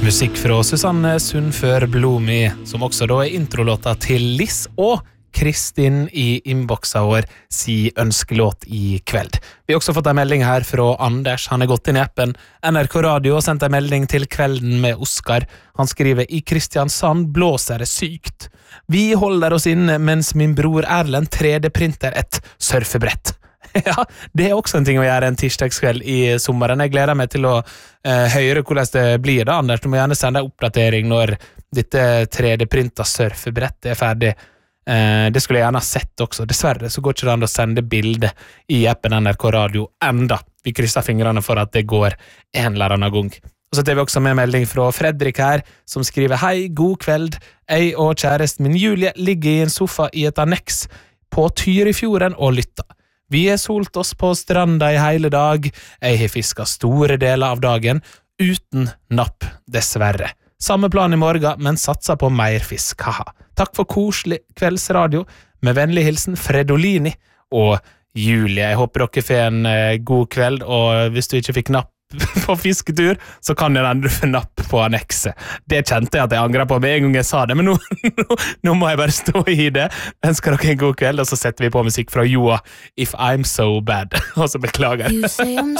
Musikk fra Susanne Sundfør Blomi, som også da introlåta til Liss og Kristin i innboksa vår si ønskelåt i kveld. Vi har også fått en melding her fra Anders. Han gått inn i appen NRK Radio og sendt en melding til Kvelden med Oskar. Han skriver: I Kristiansand blåser det sykt. Vi holder oss inne mens min bror Erlend 3D-printer et surfebrett. Ja, det også en ting å gjøre en tirsdagskveld i sommeren. Jeg gleder meg til å høre hvordan det blir da, Anders. Du må gjerne sende en oppdatering når dette 3D-printa surfebrettet er ferdig. Det skulle jeg gjerne ha sett også. Dessverre så går ikke det an å sende bilde i appen NRK Radio enda. Vi krysser fingrene for at det går en eller annen gang. Og så tar vi også med melding fra Fredrik her, som skriver: Hei, god kveld. Jeg og kjæresten min Julie ligger i en sofa i et anneks på Tyrifjorden og lytter. Vi har solt oss på stranda i hele dag. Jeg har fisket store deler av dagen, uten napp, dessverre. Samme plan i morgen, men satser på mer fisk, haha. Takk for koselig kveldsradio, med vennlig hilsen Fredolini og Julie. Jeg håper dere får en god kveld, og hvis du ikke fikk napp på fisketur, så kan jeg endre for napp på annekset. Det kjente jeg at jeg angret på med en gang jeg sa det, men nå må jeg bare stå i det. Ønsker dere en god kveld, og så setter vi på musikk fra Joa, If I'm So Bad. Og så beklager.